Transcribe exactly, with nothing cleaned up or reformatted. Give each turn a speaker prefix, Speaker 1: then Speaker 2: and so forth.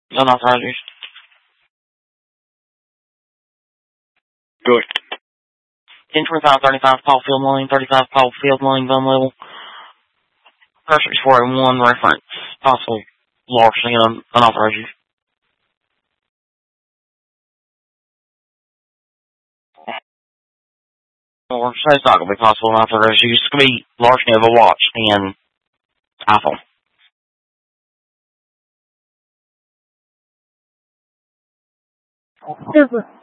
Speaker 1: Unauthorized use. Good. ten twenty-five thirty-five Caulfield Lane, thirty-five Caulfield Lane, gun level. Perfect four oh one reference. Possible larceny and unauthorized use. Or so it's not going to be possible unauthorized use. It's going to be larceny of a watch and iPhone.
Speaker 2: Super.